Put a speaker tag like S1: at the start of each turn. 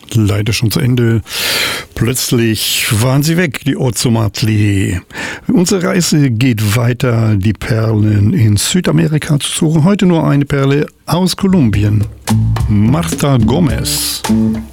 S1: leider schon zu Ende. Plötzlich waren sie weg, die Ozomatli. Unsere Reise geht weiter, die Perlen in Südamerika zu suchen. Heute nur eine Perle aus Kolumbien. Marta Gomez.